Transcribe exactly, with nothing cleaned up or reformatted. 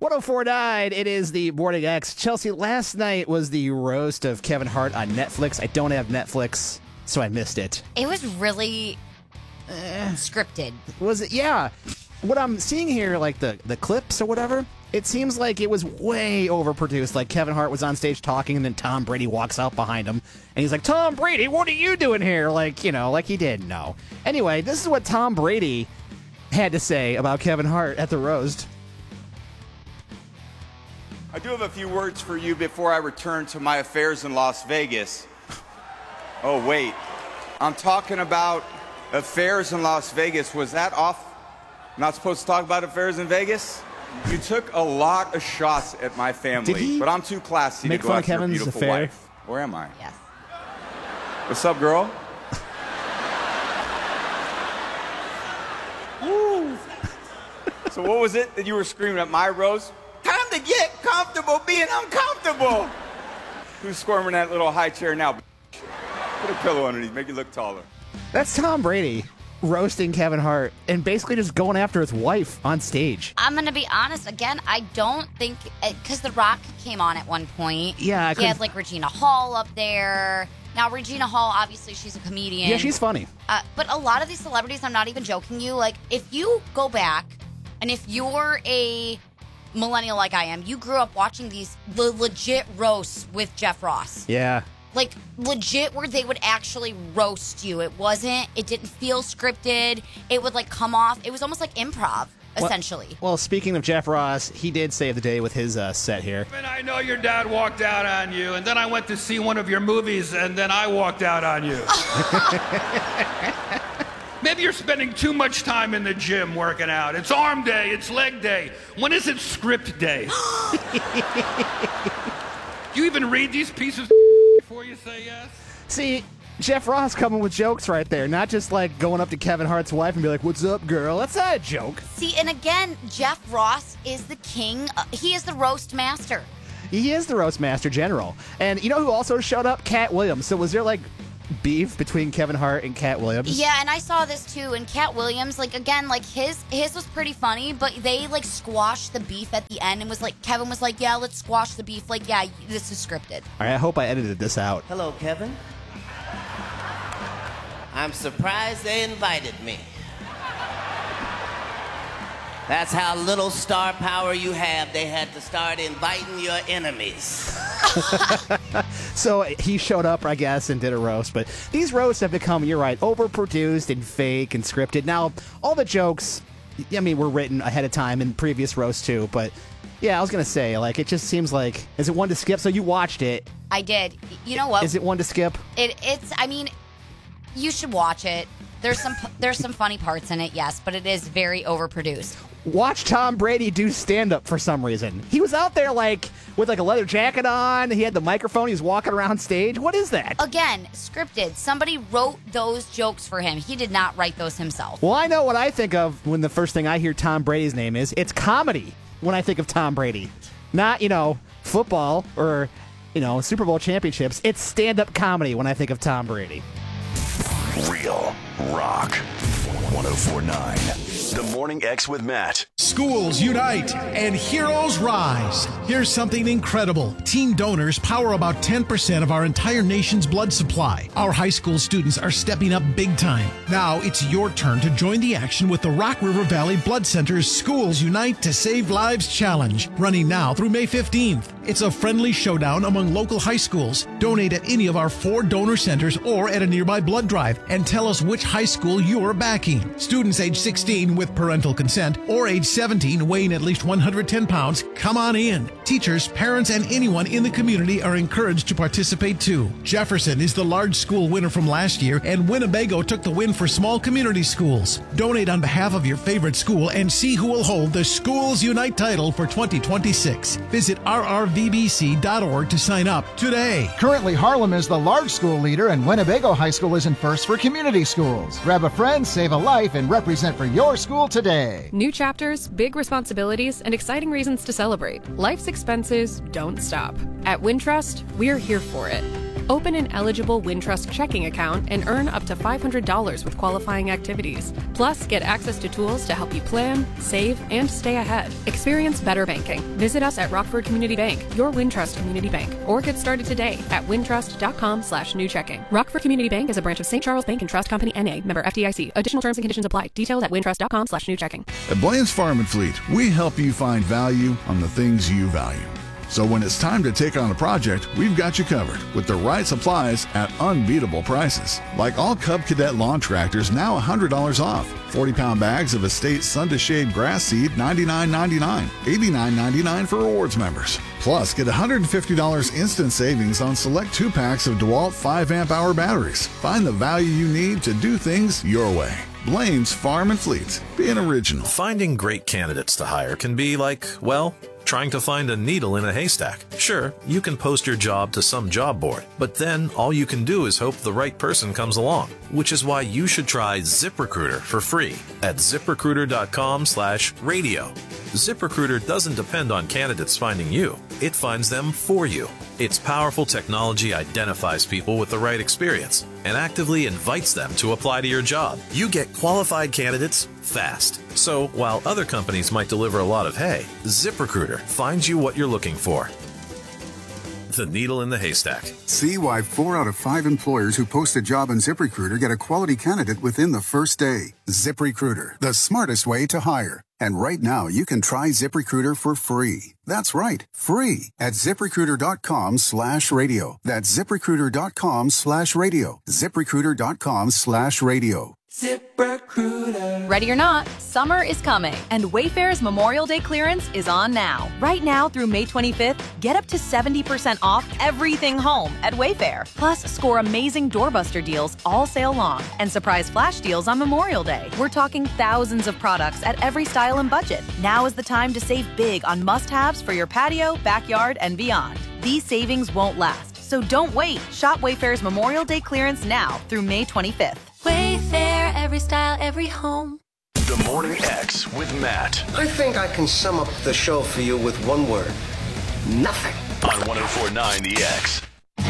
one oh four point nine, it is the Morning X. Chelsea, last night was the roast of Kevin Hart on Netflix. I don't have Netflix, so I missed it. It was really uh, scripted. Was it? Yeah. What I'm seeing here, like the, the clips or whatever, it seems like it was way overproduced. Like Kevin Hart was on stage talking, and then Tom Brady walks out behind him, and he's like, Tom Brady, what are you doing here? Like, you know, like he didn't know. Anyway, this is what Tom Brady had to say about Kevin Hart at the roast. I do have a few words for you before I return to my affairs in Las Vegas. Oh, wait. I'm talking about affairs in Las Vegas. Was that off? Not supposed to talk about affairs in Vegas? You took a lot of shots at my family, but I'm too classy make to go fun after of your Kevin's beautiful affair? wife. Where am I? Yes. What's up, girl? Woo. So what was it that you were screaming at my roast? Time to get comfortable being uncomfortable. Who's squirming that little high chair now? Put a pillow underneath, make you look taller. That's Tom Brady roasting Kevin Hart and basically just going after his wife on stage. I'm going to be honest. Again, I don't think, because The Rock came on at one point. Yeah, I He had like Regina Hall up there. Now, Regina Hall, obviously, she's a comedian. Yeah, she's funny. Uh, but a lot of these celebrities, I'm not even joking you, like, if you go back and if you're a millennial like I am, you grew up watching these the legit roasts with Jeff Ross. Yeah. Like, legit where they would actually roast you. It wasn't, it didn't feel scripted. It would, like, come off. It was almost like improv, essentially. Well, well speaking of Jeff Ross, he did save the day with his uh, set here. And I know your dad walked out on you, and then I went to see one of your movies, and then I walked out on you. Maybe you're spending too much time in the gym working out. It's arm day, it's leg day. When is it script day? Do you even read these pieces before you say yes? See, Jeff Ross coming with jokes right there, not just like going up to Kevin Hart's wife and be like, what's up, girl? That's not a joke. See, and again, Jeff Ross is the king. Uh, he is the roast master. He is the roast master general. And you know who also showed up? Cat Williams. So was there like beef between Kevin Hart and Cat Williams? Yeah, and I saw this too. And Cat Williams, like, again, like his his was pretty funny, but they like squashed the beef at the end and was like, Kevin was like, yeah, let's squash the beef. Like, yeah, this is scripted. All right, I hope I edited this out. Hello, Kevin. I'm surprised they invited me. That's how little star power you have. They had to start inviting your enemies. So he showed up, I guess, and did a roast. But these roasts have become, you're right, overproduced and fake and scripted. Now, all the jokes, I mean, were written ahead of time in previous roasts, too. But, yeah, I was going to say, like, it just seems like, is it one to skip? So you watched it. I did. You know what? Is it one to skip? It, it's, I mean, you should watch it. There's some there's some funny parts in it, yes, but it is very overproduced. Watch Tom Brady do stand-up for some reason. He was out there, like, with, like, a leather jacket on. He had the microphone. He was walking around stage. What is that? Again, scripted. Somebody wrote those jokes for him. He did not write those himself. Well, I know what I think of when the first thing I hear Tom Brady's name is. It's comedy when I think of Tom Brady. Not, you know, football or, you know, Super Bowl championships. It's stand-up comedy when I think of Tom Brady. Real Rock one oh four point nine. The Morning X with Matt. Schools unite and heroes rise. Here's something incredible. Teen donors power about ten percent of our entire nation's blood supply. Our high school students are stepping up big time. Now it's your turn to join the action with the Rock River Valley Blood Center's Schools Unite to Save Lives Challenge, running now through May fifteenth. It's a friendly showdown among local high schools. Donate at any of our four donor centers or at a nearby blood drive and tell us which high school you're backing. Students age sixteen with parental consent or age seventeen weighing at least one hundred ten pounds, come on in. Teachers, parents, and anyone in the community are encouraged to participate too. Jefferson is the large school winner from last year, and Winnebago took the win for small community schools. Donate on behalf of your favorite school and see who will hold the Schools Unite title for twenty twenty-six. Visit r r v b c dot org to sign up today. Currently, Harlem is the large school leader, and Winnebago High School is in first for community schools. Grab a friend, save a life, and represent for your school today. New chapters, big responsibilities, and exciting reasons to celebrate. Life's expenses don't stop. At Wintrust, we're here for it. Open an eligible Wintrust checking account and earn up to five hundred dollars with qualifying activities. Plus, get access to tools to help you plan, save, and stay ahead. Experience better banking. Visit us at Rockford Community Bank, your Wintrust community bank, or get started today at wintrust.com slash new checking. Rockford Community Bank is a branch of Saint Charles Bank and Trust Company, N A, member F D I C. Additional terms and conditions apply. Detailed at wintrust.com slash new checking. At Blaine's Farm and Fleet, we help you find value on the things you value. So when it's time to take on a project, we've got you covered with the right supplies at unbeatable prices. Like all Cub Cadet lawn tractors, now one hundred dollars off. forty pound bags of Estate Sun to Shade grass seed, ninety-nine ninety-nine, eighty-nine ninety-nine for rewards members. Plus, get one hundred fifty dollars instant savings on select two packs of DeWalt five amp hour batteries. Find the value you need to do things your way. Blaine's Farm and Fleet. Being original. Finding great candidates to hire can be like, well, trying to find a needle in a haystack. Sure, you can post your job to some job board, but then all you can do is hope the right person comes along, which is why you should try ZipRecruiter for free at ZipRecruiter.com slash radio. ZipRecruiter doesn't depend on candidates finding you. It finds them for you. Its powerful technology identifies people with the right experience and actively invites them to apply to your job. You get qualified candidates fast. So while other companies might deliver a lot of hay, ZipRecruiter finds you what you're looking for. The needle in the haystack. See why four out of five employers who post a job on ZipRecruiter get a quality candidate within the first day. ZipRecruiter, the smartest way to hire. And right now, you can try ZipRecruiter for free. That's right, free at ZipRecruiter.com slash radio. That's ZipRecruiter.com slash radio. ZipRecruiter.com slash radio. ZipRecruiter. Ready or not, summer is coming, and Wayfair's Memorial Day clearance is on now. Right now through May twenty-fifth, get up to seventy percent off everything home at Wayfair. Plus, score amazing doorbuster deals all sale long and surprise flash deals on Memorial Day. We're talking thousands of products at every style and budget. Now is the time to save big on must-haves for your patio, backyard, and beyond. These savings won't last, so don't wait. Shop Wayfair's Memorial Day clearance now through May twenty-fifth. Wayfair, every style, every home. The Morning X with Matt. I think I can sum up the show for you with one word. Nothing. On one oh four point nine The X.